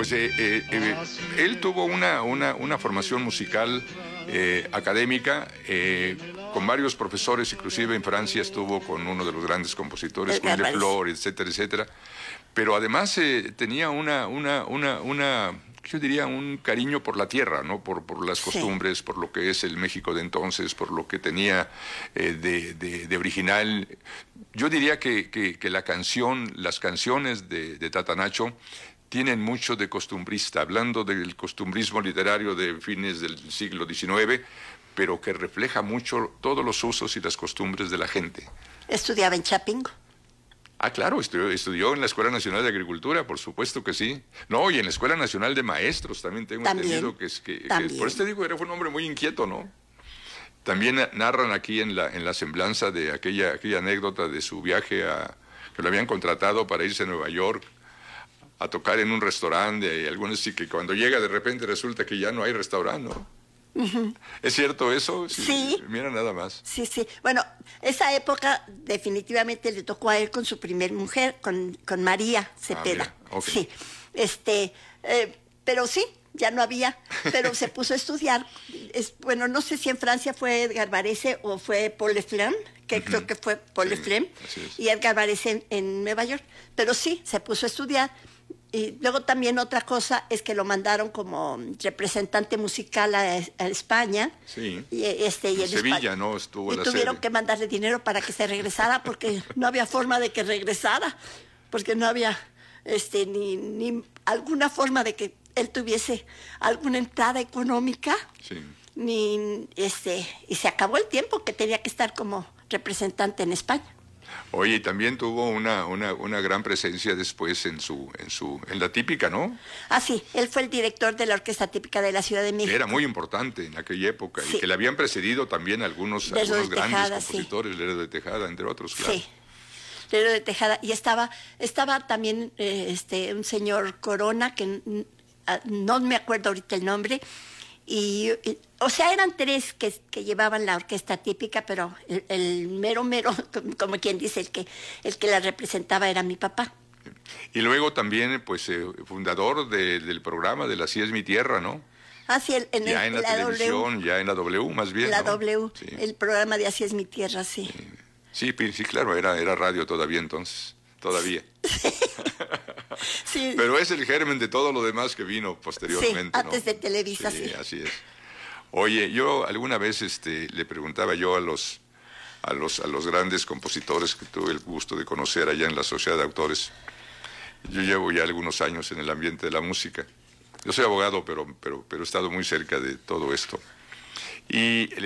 Pues él tuvo una formación musical académica, con varios profesores, inclusive en Francia estuvo con uno de los grandes compositores, con Leflore, etcétera, etcétera. Pero además tenía yo diría, un cariño por la tierra, ¿no? Por las costumbres, por lo que es el México de entonces, por lo que tenía de original. Yo diría que las canciones de Tata Nacho tienen mucho de costumbrista, hablando del costumbrismo literario de fines del siglo XIX, pero que refleja mucho todos los usos y las costumbres de la gente. ¿Estudiaba en Chapingo? Ah, claro, estudió en la Escuela Nacional de Agricultura, por supuesto que sí. No, y en la Escuela Nacional de Maestros también tengo entendido que por eso te digo, fue un hombre muy inquieto, ¿no? También narran aquí en la semblanza de aquella anécdota de su viaje que lo habían contratado para irse a Nueva York a tocar en un restaurante, y algunos sí que cuando llega de repente resulta que ya no hay restaurante, ¿no? Uh-huh. ¿Es cierto eso? Sí. Mira nada más. Sí. Bueno, esa época definitivamente le tocó a él con su primer mujer, con María Cepeda. Okay. Sí. Pero sí, ya no había, pero se puso a estudiar. Bueno, no sé si en Francia fue Edgar Varese o fue Paul Leflemme, que creo que fue Paul Leflemme, y Edgar Varese en Nueva York. Pero sí, se puso a estudiar. Y luego también otra cosa es que lo mandaron como representante musical a España. Sí. Y en Sevilla, ¿no? Estuvo y la tuvieron sede. que mandarle dinero para que se regresara porque no había forma de que regresara, porque no había ni alguna forma de que él tuviese alguna entrada económica. Sí. Y se acabó el tiempo que tenía que estar como representante en España. Oye, y también tuvo una gran presencia después en la típica, ¿no? Ah, sí, él fue el director de la Orquesta Típica de la Ciudad de México. Que era muy importante en aquella época, sí. Y que le habían precedido también algunos grandes Tejada, compositores, Lerdo de Tejada, entre otros, claro. Sí, Lerdo de Tejada. Y estaba también un señor Corona, que no me acuerdo ahorita el nombre, o sea, eran tres que llevaban la orquesta típica, pero el mero, como quien dice, el que la representaba era mi papá. Y luego también, pues, fundador del programa de Así es mi tierra, ¿no? Ah, sí, en la televisión, ya en la W, más bien, la ¿no? W, sí. El programa de Así es mi tierra, sí. Sí, claro, era radio todavía entonces, todavía. Sí. Pero es el germen de todo lo demás que vino posteriormente, sí, antes ¿no? de Televisa, sí. Así es. Oye, yo alguna vez le preguntaba yo a los grandes compositores que tuve el gusto de conocer allá en la Sociedad de Autores. Yo llevo ya algunos años en el ambiente de la música. Yo soy abogado, pero he estado muy cerca de todo esto. Y